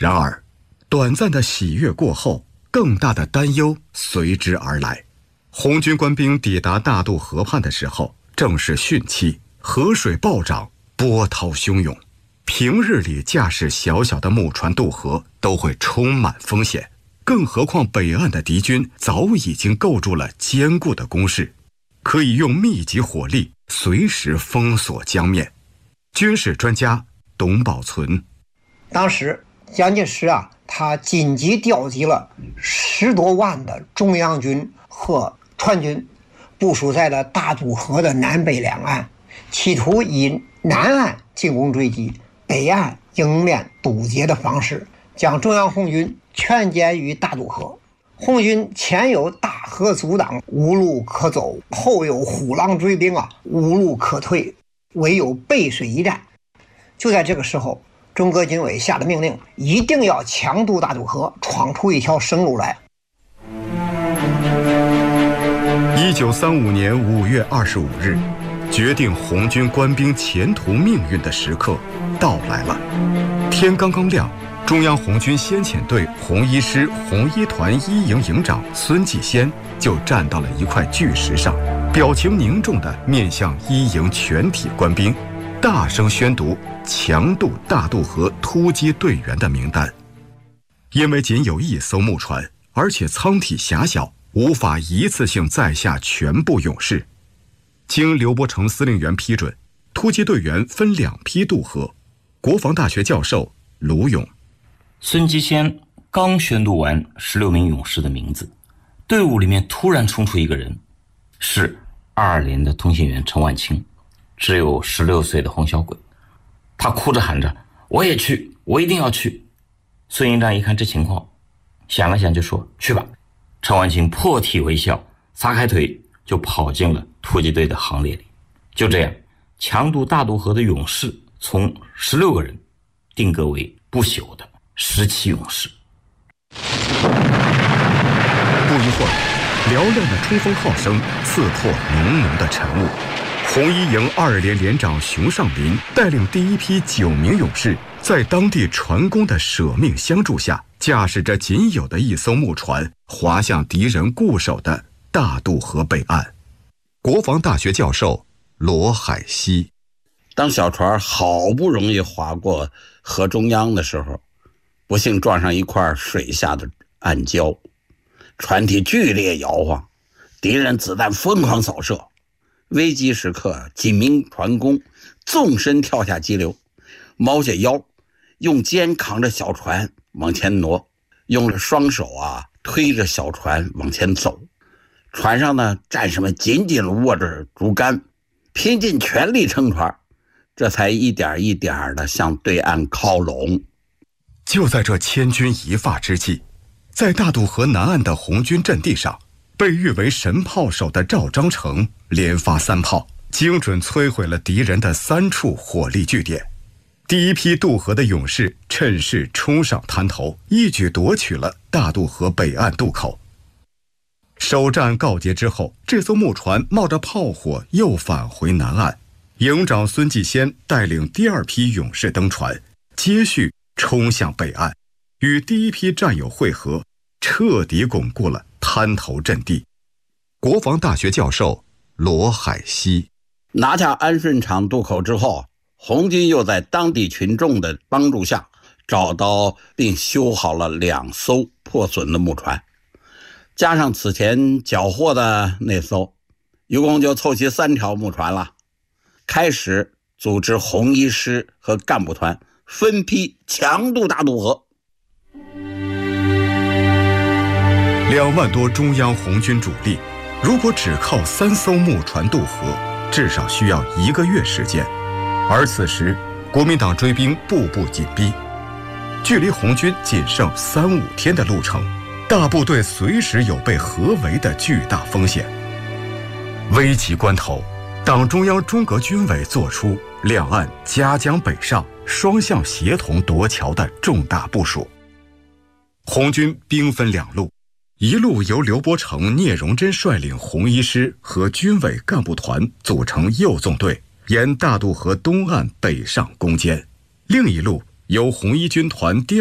然而，短暂的喜悦过后，更大的担忧随之而来。红军官兵抵达大渡河畔的时候，正是汛期，河水暴涨，波涛汹涌。平日里驾驶小小的木船渡河都会充满风险，更何况北岸的敌军早已经构筑了坚固的工事，可以用密集火力随时封锁江面。军事专家董宝存， 当时蒋介石他紧急调集了10多万的中央军和川军，部署在了大渡河的南北两岸，企图以南岸进攻追击，北岸迎面堵截的方式，将中央红军全歼于大渡河。红军前有大河阻挡，无路可走；后有虎狼追兵无路可退，唯有背水一战。就在这个时候，中革军委下的命令，一定要强渡大渡河，闯出一条生路来。 1935年5月25日，决定红军官兵前途命运的时刻到来了。天刚刚亮，中央红军先遣队红一师红一团一营营长孙继先就站到了一块巨石上，表情凝重地面向一营全体官兵，大声宣读强渡大渡河突击队员的名单。因为仅有1艘木船，而且舱体狭小，无法一次性载下全部勇士。经刘伯承司令员批准，突击队员分2批渡河。国防大学教授卢勇， 孙继先刚宣读完16名勇士的名字，队伍里面突然冲出一个人，是2连的通信员陈万清，只有16岁的洪小鬼。他哭着喊着：“我也去，我一定要去。”孙营长一看这情况，想了想就说：“去吧。”陈万清破涕为笑，撒开腿就跑进了突击队的行列里。就这样，强渡大渡河的勇士从16个人定格为不朽的17勇士。 不一会儿，嘹亮的冲锋号声刺破浓浓的晨雾。红一营2连连长熊尚林带领第一批9名勇士，在当地船工的舍命相助下，驾驶着仅有的1艘木船，划向敌人固守的大渡河北岸。国防大学教授罗海西， 当小船好不容易划过河中央的时候，不幸撞上一块水下的暗礁，船体剧烈摇晃，敌人子弹疯狂扫射。危急时刻，几名船工纵身跳下激流，猫下腰，用肩扛着小船往前挪，用了双手推着小船往前走。船上呢，战士们紧紧握着竹竿，拼尽全力撑船，这才一点一点的向对岸靠拢。 就在这千钧一发之际，在大渡河南岸的红军阵地上，被誉为神炮手的赵章成连发3炮，精准摧毁了敌人的3处火力据点。第一批渡河的勇士趁势冲上滩头，一举夺取了大渡河北岸渡口。首战告捷之后，这艘木船冒着炮火又返回南岸。营长孙继先带领第2批勇士登船，接续冲向北岸，与第一批战友会合，彻底巩固了滩头阵地。国防大学教授罗海西， 拿下安顺场渡口之后，红军又在当地群众的帮助下，找到并修好了2艘破损的木船，加上此前缴获的那艘，一共就凑齐3条木船了。开始组织红一师和干部团分批强渡大渡河。 2万多中央红军主力，如果只靠3艘木船渡河，至少需要1个月时间。而此时，国民党追兵步步紧逼，距离红军仅剩3-5天的路程，大部队随时有被合围的巨大风险。危急关头，党中央中革军委作出两岸夹江北上、双向协同夺桥的重大部署。红军兵分2路，一路由刘伯承、聂荣臻率领红一师和军委干部团组成右纵队，沿大渡河东岸北上攻坚；另一路由红一军团第